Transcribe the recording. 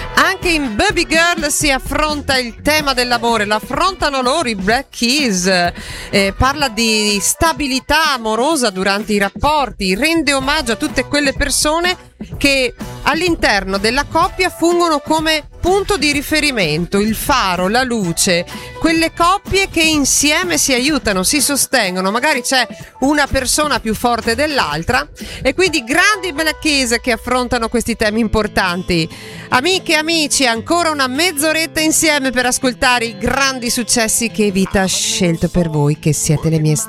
Anche in Baby Girl si affronta il tema dell'amore, lo affrontano loro i Black Keys, parla di stabilità amorosa durante i rapporti, rende omaggio a tutte quelle persone che all'interno della coppia fungono come punto di riferimento, il faro, la luce, quelle coppie che insieme si aiutano, si sostengono, magari c'è una persona più forte dell'altra e quindi grandi Black Keys che affrontano questi temi importanti. Amiche e amici, ancora una mezz'oretta insieme per ascoltare i grandi successi che Vita ha scelto per voi, che siete le mie